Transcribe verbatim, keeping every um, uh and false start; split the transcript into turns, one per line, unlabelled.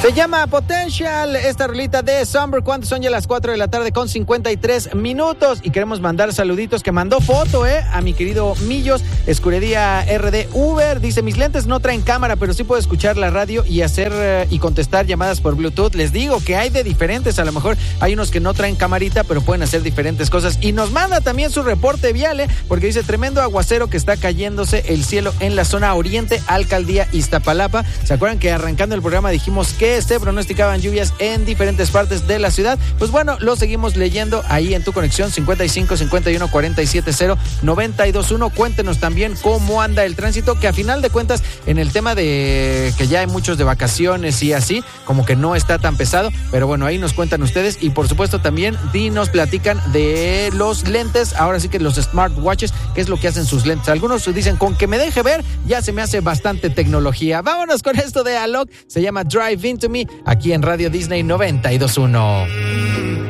Se llama Potential, esta rolita de Summer, cuando son ya las cuatro de la tarde con cincuenta y tres minutos. Y queremos mandar saluditos, que mandó foto, eh, a mi querido Millos, Escudería R D Uber. Dice, mis lentes no traen cámara, pero sí puedo escuchar la radio y hacer eh, y contestar llamadas por Bluetooth. Les digo que hay de diferentes, a lo mejor hay unos que no traen camarita, pero pueden hacer diferentes cosas. Y nos manda también su reporte vial, eh, porque dice, tremendo aguacero que está cayéndose el cielo en la zona oriente, Alcaldía Iztapalapa. ¿Se acuerdan que arrancando el programa dijimos que se pronosticaban lluvias en diferentes partes de la ciudad? Pues bueno, lo seguimos leyendo ahí en tu conexión cincuenta y cinco cincuenta y uno cuarenta y siete cero noventa y dos uno. Cuéntenos también cómo anda el tránsito, que a final de cuentas en el tema de que ya hay muchos de vacaciones y así, como que no está tan pesado, pero bueno, ahí nos cuentan ustedes. Y por supuesto también y nos platican de los lentes, ahora sí que los smartwatches, qué es lo que hacen sus lentes. Algunos dicen, con que me deje ver ya se me hace bastante tecnología. Vámonos con esto de Alok, se llama Drive Into Me, aquí en Radio Disney noventa y dos punto uno.